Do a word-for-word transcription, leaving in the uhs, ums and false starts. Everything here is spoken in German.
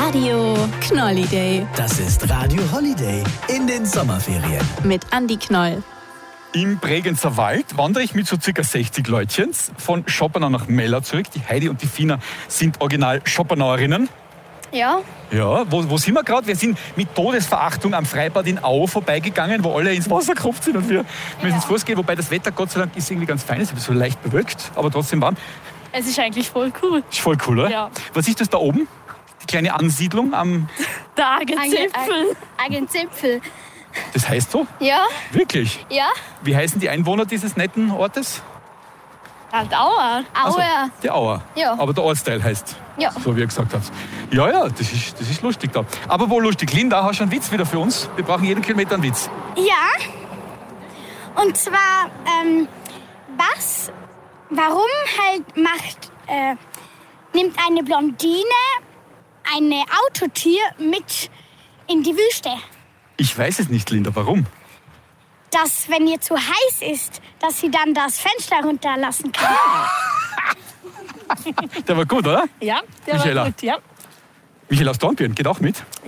Radio Knolliday. Das ist Radio Holiday in den Sommerferien. Mit Andi Knoll. Im Bregenzer Wald wandere ich mit so circa sechzig Leutchens von Schopenau nach Mellach zurück. Die Heidi und die Fina sind original Schopenauerinnen. Ja. Ja, wo, wo sind wir gerade? Wir sind mit Todesverachtung am Freibad in Au vorbeigegangen, wo alle ins Wasser gekropft sind und wir müssen ins Fuß gehen. Wobei das Wetter Gott sei Dank ist irgendwie ganz fein, es ist so leicht bewölkt, aber trotzdem warm. Es ist eigentlich voll cool. Ist voll cool, oder? Ja. Was ist das da oben? Die kleine Ansiedlung am... Der Agenzipfel. Agenzipfel. Das heißt so? Ja. Wirklich? Ja. Wie heißen die Einwohner dieses netten Ortes? Halt Auer. Also, Auer. die Auer. Ja. Aber der Ortsteil heißt, Ja. so wie ihr gesagt habt. Ja, ja, das ist, das ist lustig da. Aber wo lustig? Linda, hast du einen Witz wieder für uns? Wir brauchen jeden Kilometer einen Witz. Ja. Und zwar, ähm, was, warum halt macht, äh, nimmt eine Blondine ein Autotier mit in die Wüste? Ich weiß es nicht, Linda. Warum? Dass, wenn ihr zu heiß ist, dass sie dann das Fenster runterlassen kann. Der war gut, oder? Ja, der Michaela. war gut, ja. Michael aus Dornbirn geht auch mit.